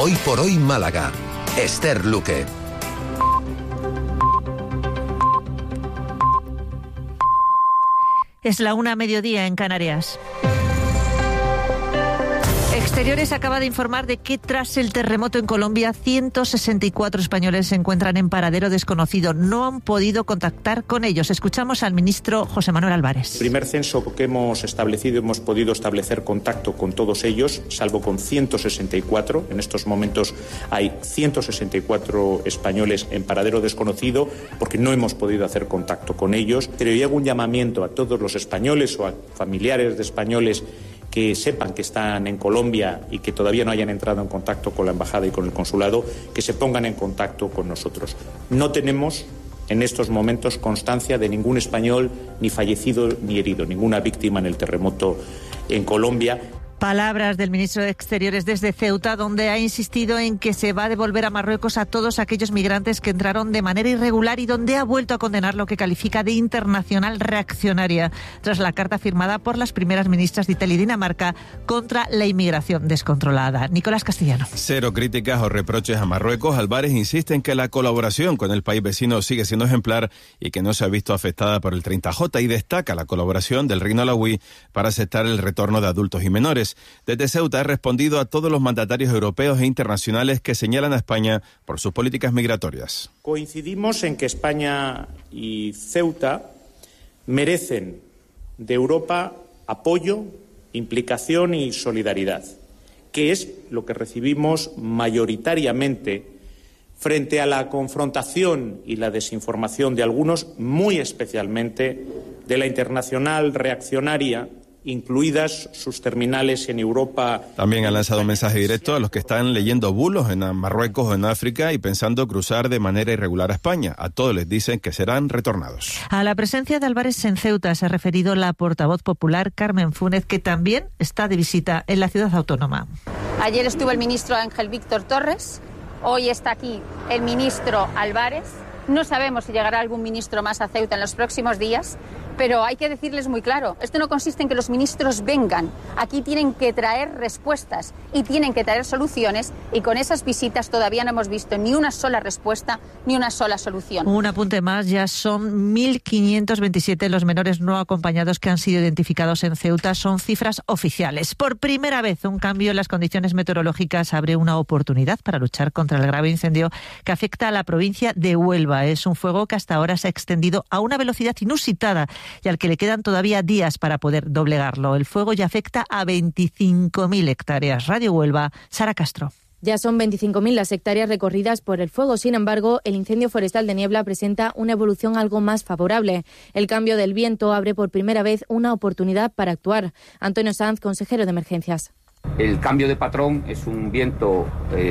Hoy por hoy Málaga. Esther Luque. Es la 1:00 en Canarias. Exteriores acaba de informar de que tras el terremoto en Colombia, 164 españoles se encuentran en paradero desconocido. No han podido contactar con ellos. Escuchamos al ministro José Manuel Álvarez. El primer censo que hemos establecido, hemos podido establecer contacto con todos ellos, salvo con 164. En estos momentos hay 164 españoles en paradero desconocido porque no hemos podido hacer contacto con ellos. Pero yo hago un llamamiento a todos los españoles o a familiares de españoles que sepan que están en Colombia y que todavía no hayan entrado en contacto con la embajada y con el consulado, que se pongan en contacto con nosotros. No tenemos en estos momentos constancia de ningún español ni fallecido ni herido, ninguna víctima en el terremoto en Colombia. Palabras del ministro de Exteriores desde Ceuta, donde ha insistido en que se va a devolver a Marruecos a todos aquellos migrantes que entraron de manera irregular y donde ha vuelto a condenar lo que califica de internacional reaccionaria tras la carta firmada por las primeras ministras de Italia y Dinamarca contra la inmigración descontrolada. Nicolás Castellano. Cero críticas o reproches a Marruecos. Álvarez insiste en que la colaboración con el país vecino sigue siendo ejemplar y que no se ha visto afectada por el 30J, y destaca la colaboración del Reino Alauí para aceptar el retorno de adultos y menores. Desde Ceuta ha respondido a todos los mandatarios europeos e internacionales que señalan a España por sus políticas migratorias. Coincidimos en que España y Ceuta merecen de Europa apoyo, implicación y solidaridad, que es lo que recibimos mayoritariamente frente a la confrontación y la desinformación de algunos, muy especialmente de la internacional reaccionaria, incluidas sus terminales en Europa. También han lanzado un mensaje directo a los que están leyendo bulos en Marruecos o en África y pensando cruzar de manera irregular a España. A todos les dicen que serán retornados. A la presencia de Álvarez en Ceuta se ha referido la portavoz popular Carmen Fúnez, que también está de visita en la ciudad autónoma. Ayer estuvo el ministro Ángel Víctor Torres, hoy está aquí el ministro Álvarez. No sabemos si llegará algún ministro más a Ceuta en los próximos días, pero hay que decirles muy claro, esto no consiste en que los ministros vengan, aquí tienen que traer respuestas y tienen que traer soluciones, y con esas visitas todavía no hemos visto ni una sola respuesta ni una sola solución. Un apunte más, ya son 1.527 los menores no acompañados que han sido identificados en Ceuta, son cifras oficiales. Por primera vez, un cambio en las condiciones meteorológicas abre una oportunidad para luchar contra el grave incendio que afecta a la provincia de Huelva. Es un fuego que hasta ahora se ha extendido a una velocidad inusitada y al que le quedan todavía días para poder doblegarlo. El fuego ya afecta a 25.000 hectáreas. Radio Huelva, Sara Castro. Ya son 25.000 las hectáreas recorridas por el fuego. Sin embargo, el incendio forestal de Niebla presenta una evolución algo más favorable. El cambio del viento abre por primera vez una oportunidad para actuar. Antonio Sanz, consejero de Emergencias. El cambio de patrón es un viento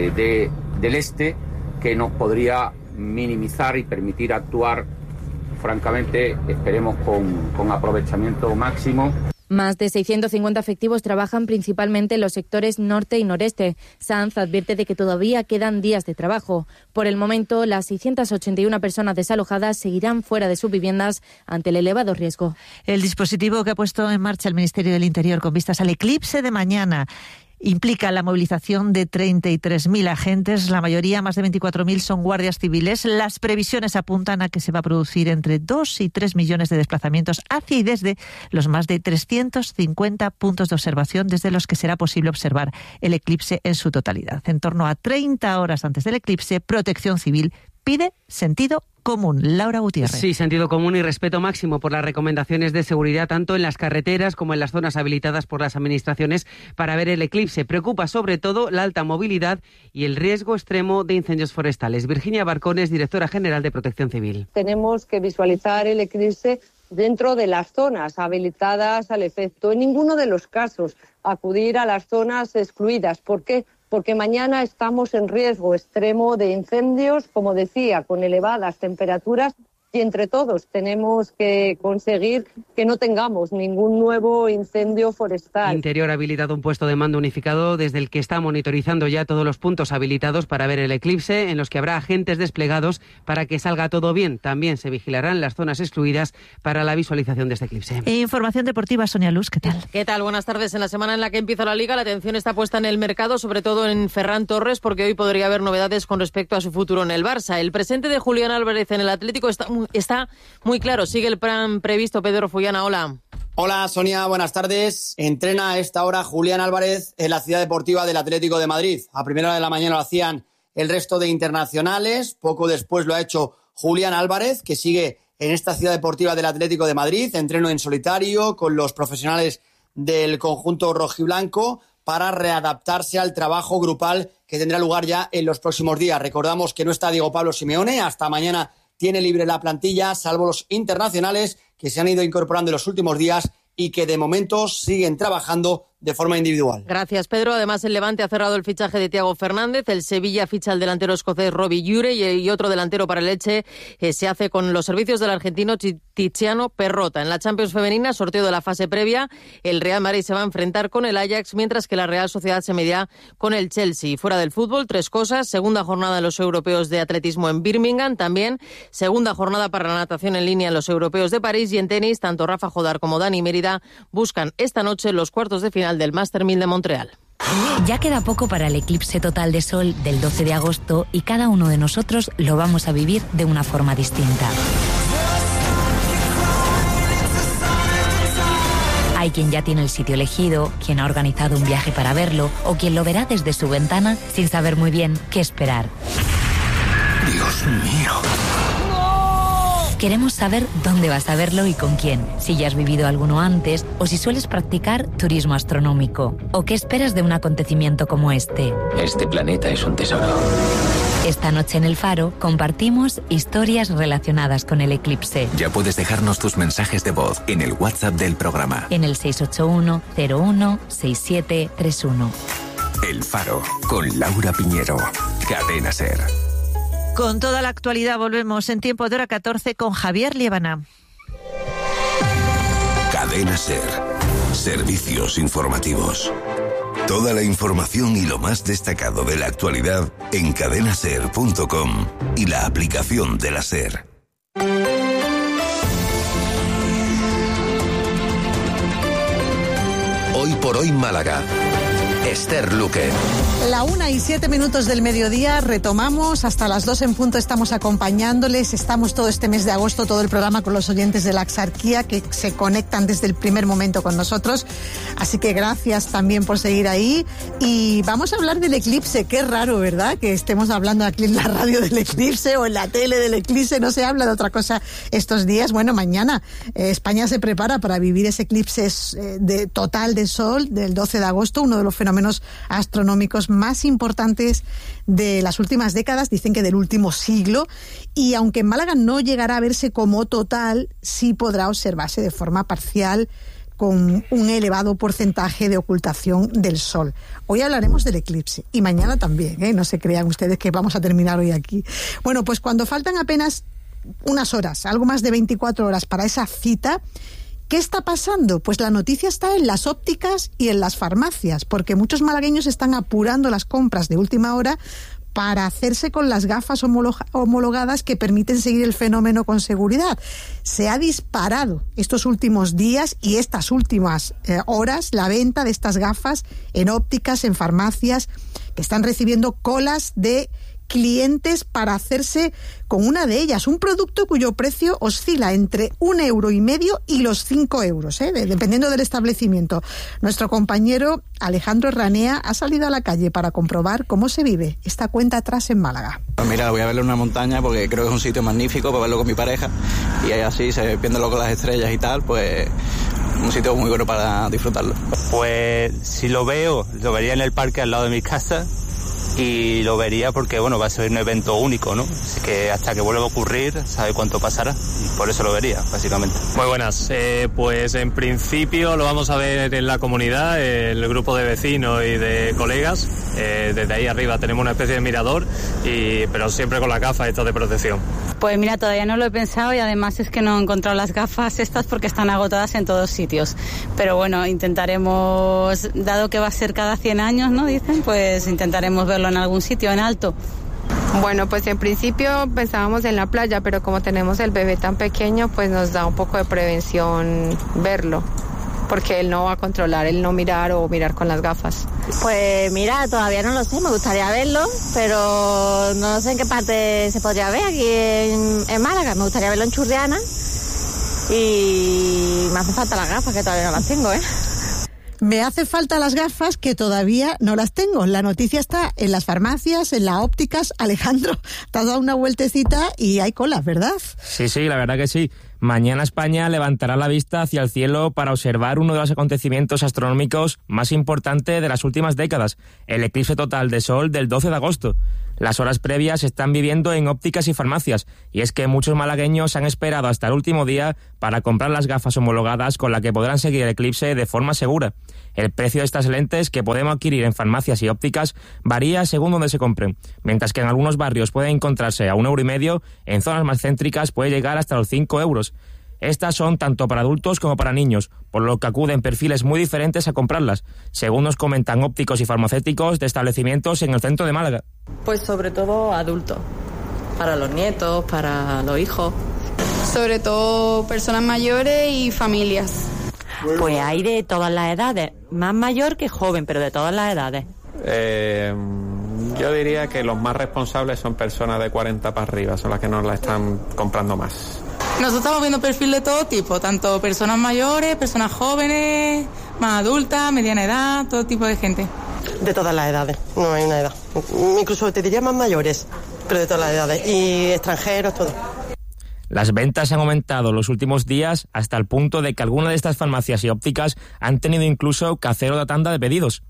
del este que nos podría minimizar y permitir actuar, francamente, esperemos con aprovechamiento máximo. Más de 650 efectivos trabajan principalmente en los sectores norte y noreste. Sanz advierte de que todavía quedan días de trabajo. Por el momento, las 681 personas desalojadas seguirán fuera de sus viviendas ante el elevado riesgo. El dispositivo que ha puesto en marcha el Ministerio del Interior con vistas al eclipse de mañana implica la movilización de 33.000 agentes, la mayoría, más de 24.000, son guardias civiles. Las previsiones apuntan a que se va a producir entre 2 y 3 millones de desplazamientos hacia y desde los más de 350 puntos de observación desde los que será posible observar el eclipse en su totalidad. En torno a 30 horas antes del eclipse, Protección Civil pide sentido común. Laura Gutiérrez. Sí, sentido común y respeto máximo por las recomendaciones de seguridad tanto en las carreteras como en las zonas habilitadas por las administraciones para ver el eclipse. Preocupa sobre todo la alta movilidad y el riesgo extremo de incendios forestales. Virginia Barcones, directora general de Protección Civil. Tenemos que visualizar el eclipse dentro de las zonas habilitadas al efecto. En ninguno de los casos acudir a las zonas excluidas. ¿Por qué? Porque mañana estamos en riesgo extremo de incendios, como decía, con elevadas temperaturas y entre todos tenemos que conseguir que no tengamos ningún nuevo incendio forestal. Interior ha habilitado un puesto de mando unificado desde el que está monitorizando ya todos los puntos habilitados para ver el eclipse, en los que habrá agentes desplegados para que salga todo bien. También se vigilarán las zonas excluidas para la visualización de este eclipse. Información deportiva, Sonia Luz, ¿qué tal? ¿Qué tal? Buenas tardes. En la semana en la que empieza la Liga, la atención está puesta en el mercado, sobre todo en Ferran Torres, porque hoy podría haber novedades con respecto a su futuro en el Barça. El presente de Julián Álvarez en el Atlético está muy claro. Sigue el plan previsto. Pedro Fullana, hola. Hola Sonia, buenas tardes. Entrena a esta hora Julián Álvarez en la ciudad deportiva del Atlético de Madrid. A primera hora de la mañana lo hacían el resto de internacionales. Poco después lo ha hecho Julián Álvarez, que sigue en esta ciudad deportiva del Atlético de Madrid. Entreno en solitario con los profesionales del conjunto rojiblanco para readaptarse al trabajo grupal que tendrá lugar ya en los próximos días. Recordamos que no está Diego Pablo Simeone. Hasta mañana tiene libre la plantilla, salvo los internacionales que se han ido incorporando en los últimos días y que de momento siguen trabajando de forma individual. Gracias, Pedro. Además, el Levante ha cerrado el fichaje de Thiago Fernández. El Sevilla ficha al delantero escocés Robbie Ure y otro delantero para el Elche se hace con los servicios del argentino Tiziano Perrota. En la Champions femenina, sorteo de la fase previa, el Real Madrid se va a enfrentar con el Ajax, mientras que la Real Sociedad se medirá con el Chelsea. Fuera del fútbol, 3 cosas. Segunda jornada de los europeos de atletismo en Birmingham. También segunda jornada para la natación en línea en los europeos de París. Y en tenis, tanto Rafa Jodar como Dani Mérida buscan esta noche los cuartos de final del Master 1000 de Montreal. Ya queda poco para el eclipse total de sol del 12 de agosto y cada uno de nosotros lo vamos a vivir de una forma distinta. Hay quien ya tiene el sitio elegido, quien ha organizado un viaje para verlo o quien lo verá desde su ventana sin saber muy bien qué esperar. Dios mío. Queremos saber dónde vas a verlo y con quién, si ya has vivido alguno antes o si sueles practicar turismo astronómico. ¿O qué esperas de un acontecimiento como este? Este planeta es un tesoro. Esta noche en El Faro compartimos historias relacionadas con el eclipse. Ya puedes dejarnos tus mensajes de voz en el WhatsApp del programa. En el 681 01 6731. El Faro, con Laura Piñero. Cadena SER. Con toda la actualidad volvemos en tiempo de hora 14 con Javier Liébana. Cadena SER. Servicios informativos. Toda la información y lo más destacado de la actualidad en cadenaser.com y la aplicación de la SER. Hoy por hoy Málaga. Esther Luque. La 1:07 del mediodía, retomamos hasta las 2 en punto, estamos acompañándoles, estamos todo este mes de agosto, todo el programa con los oyentes de la Axarquía que se conectan desde el primer momento con nosotros, así que gracias también por seguir ahí y vamos a hablar del eclipse. Qué raro, ¿verdad? Que estemos hablando aquí en la radio del eclipse o en la tele del eclipse, no se habla de otra cosa estos días. Bueno, mañana España se prepara para vivir ese eclipse total de sol del 12 de agosto, uno de los fenómenos astronómicos más importantes de las últimas décadas, dicen que del último siglo, y aunque en Málaga no llegará a verse como total, sí podrá observarse de forma parcial con un elevado porcentaje de ocultación del sol. Hoy hablaremos del eclipse y mañana también, no se crean ustedes que vamos a terminar hoy aquí. Bueno, pues cuando faltan apenas unas horas, algo más de 24 horas para esa cita, ¿qué está pasando? Pues la noticia está en las ópticas y en las farmacias, porque muchos malagueños están apurando las compras de última hora para hacerse con las gafas homologadas que permiten seguir el fenómeno con seguridad. Se ha disparado estos últimos días y estas últimas horas la venta de estas gafas en ópticas, en farmacias, que están recibiendo colas de clientes para hacerse con una de ellas, un producto cuyo precio oscila entre 1,5 € y los 5 euros, dependiendo del establecimiento. Nuestro compañero Alejandro Ranea ha salido a la calle para comprobar cómo se vive esta cuenta atrás en Málaga. Mira, voy a verlo en una montaña porque creo que es un sitio magnífico para verlo con mi pareja y así, viéndolo con las estrellas y tal, pues un sitio muy bueno para disfrutarlo. Pues si lo veo, lo vería en el parque al lado de mi casa y lo vería porque, bueno, va a ser un evento único, ¿no? Así que hasta que vuelva a ocurrir, sabe cuánto pasará, y por eso lo vería, básicamente. Muy buenas, pues en principio lo vamos a ver en la comunidad, el grupo de vecinos y de colegas. Desde ahí arriba tenemos una especie de mirador, pero siempre con las gafas estas de protección. Pues mira, todavía no lo he pensado y además es que no he encontrado las gafas estas porque están agotadas en todos sitios. Pero bueno, intentaremos, dado que va a ser cada 100 años, ¿no? Dicen, pues intentaremos verlo en algún sitio en alto. Bueno, pues en principio pensábamos en la playa, pero como tenemos el bebé tan pequeño, pues nos da un poco de prevención verlo, porque él no va a controlar el no mirar o mirar con las gafas. Pues mira, todavía no lo sé, me gustaría verlo, pero no sé en qué parte se podría ver aquí en Málaga. Me gustaría verlo en Churriana y me hace falta las gafas, que todavía no las tengo, ¿eh? Me hace falta las gafas que todavía no las tengo. La noticia está en las farmacias, en las ópticas. Alejandro, te has dado una vueltecita y hay colas, ¿verdad? Sí, la verdad que sí. Mañana España levantará la vista hacia el cielo para observar uno de los acontecimientos astronómicos más importantes de las últimas décadas, el eclipse total de Sol del 12 de agosto. Las horas previas se están viviendo en ópticas y farmacias, y es que muchos malagueños han esperado hasta el último día para comprar las gafas homologadas con las que podrán seguir el eclipse de forma segura. El precio de estas lentes, que podemos adquirir en farmacias y ópticas, varía según donde se compren, mientras que en algunos barrios pueden encontrarse a 1,5 €, en zonas más céntricas puede llegar hasta los 5 €. Estas son tanto para adultos como para niños, por lo que acuden perfiles muy diferentes a comprarlas, según nos comentan ópticos y farmacéuticos de establecimientos en el centro de Málaga. Pues sobre todo adultos, para los nietos, para los hijos. Sobre todo personas mayores y familias. Pues hay de todas las edades, más mayor que joven, pero de todas las edades. Yo diría que los más responsables son personas de 40 para arriba, son las que nos la están comprando más. Nosotros estamos viendo perfil de todo tipo, tanto personas mayores, personas jóvenes, más adultas, mediana edad, todo tipo de gente. De todas las edades, no hay una edad. Incluso te diría más mayores, pero de todas las edades. Y extranjeros, todo. Las ventas han aumentado los últimos días hasta el punto de que algunas de estas farmacias y ópticas han tenido incluso que hacer otra tanda de pedidos.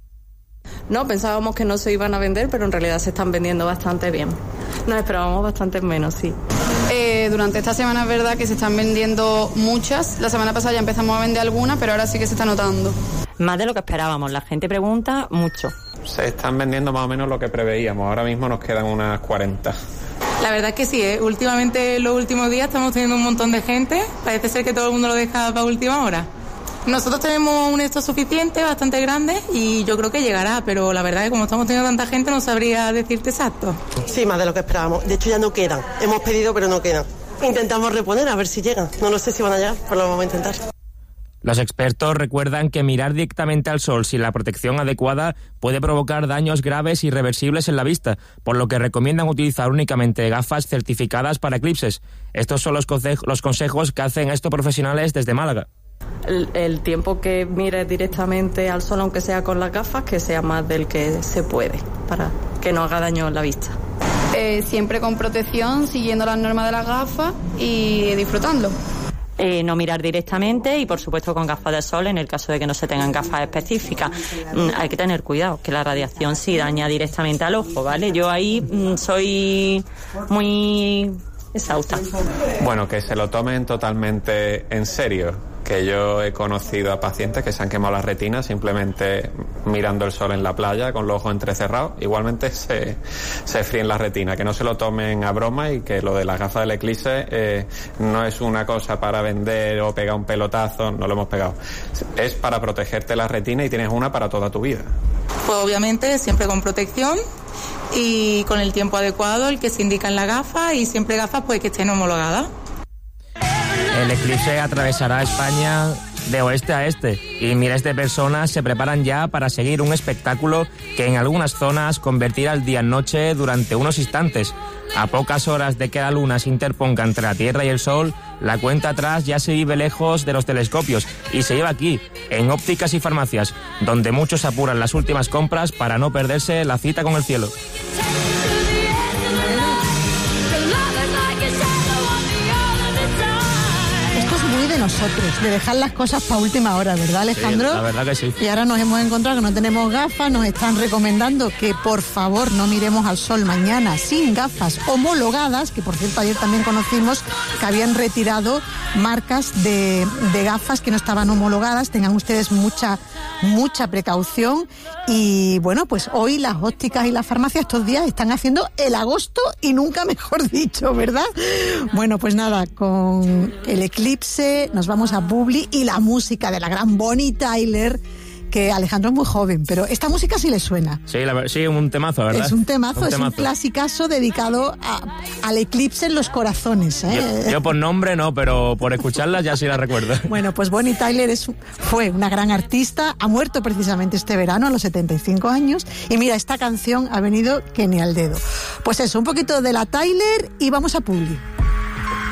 No, pensábamos que no se iban a vender, pero en realidad se están vendiendo bastante bien. Nos esperábamos bastante menos, sí. Durante esta semana es verdad que se están vendiendo muchas. La semana pasada ya empezamos a vender algunas, pero ahora sí que se está notando. Más de lo que esperábamos. La gente pregunta mucho. Se están vendiendo más o menos lo que preveíamos. Ahora mismo nos quedan unas 40. La verdad es que sí, últimamente los últimos días estamos teniendo un montón de gente. Parece ser que todo el mundo lo deja para última hora. Nosotros tenemos un stock suficiente, bastante grande, y yo creo que llegará, pero la verdad es que como estamos teniendo tanta gente no sabría decirte exacto. Sí, más de lo que esperábamos. De hecho ya no quedan. Hemos pedido pero no quedan. Intentamos reponer a ver si llegan. No lo sé si van a llegar, pero lo vamos a intentar. Los expertos recuerdan que mirar directamente al sol sin la protección adecuada puede provocar daños graves e irreversibles en la vista, por lo que recomiendan utilizar únicamente gafas certificadas para eclipses. Estos son los consejos que hacen estos profesionales desde Málaga. El tiempo que mires directamente al sol, aunque sea con las gafas, que sea más del que se puede, para que no haga daño en la vista. Siempre con protección, siguiendo las normas de las gafas y disfrutando. No mirar directamente y por supuesto con gafas de sol en el caso de que no se tengan gafas específicas. Hay que tener cuidado, que la radiación sí daña directamente al ojo, ¿vale? Yo ahí soy muy exhausta. Bueno, que se lo tomen totalmente en serio. Que yo he conocido a pacientes que se han quemado las retinas simplemente mirando el sol en la playa con los ojos entrecerrados. Igualmente se fríen las retinas, que no se lo tomen a broma y que lo de las gafas del eclipse no es una cosa para vender o pegar un pelotazo, no lo hemos pegado. Es para protegerte la retina y tienes una para toda tu vida. Pues obviamente siempre con protección y con el tiempo adecuado, el que se indica en la gafa, y siempre gafas pues que estén homologadas. El eclipse atravesará España de oeste a este y miles de personas se preparan ya para seguir un espectáculo que en algunas zonas convertirá el día en noche durante unos instantes. A pocas horas de que la luna se interponga entre la Tierra y el Sol, la cuenta atrás ya se vive lejos de los telescopios y se lleva aquí, en ópticas y farmacias, donde muchos apuran las últimas compras para no perderse la cita con el cielo. nosotros, de dejar las cosas para última hora, ¿verdad, Alejandro? Sí, la verdad que sí. Y ahora nos hemos encontrado que no tenemos gafas, nos están recomendando que por favor no miremos al sol mañana sin gafas homologadas, que por cierto ayer también conocimos que habían retirado marcas de gafas que no estaban homologadas. Tengan ustedes mucha precaución. Y bueno, pues hoy las ópticas y las farmacias estos días están haciendo el agosto y nunca mejor dicho, ¿verdad? Bueno, pues nada, con el eclipse nos vamos a Publi y la música de la gran Bonnie Tyler, que Alejandro es muy joven, pero esta música sí le suena. Sí, un temazo, ¿verdad? Es un temazo, es un clasicazo dedicado al eclipse en los corazones, ¿eh? Yo por nombre no, pero por escucharla ya sí la recuerdo. Bueno, pues Bonnie Tyler fue una gran artista, ha muerto precisamente este verano a los 75 años, y mira, esta canción ha venido que ni al dedo. Pues eso, un poquito de la Tyler y vamos a Publi.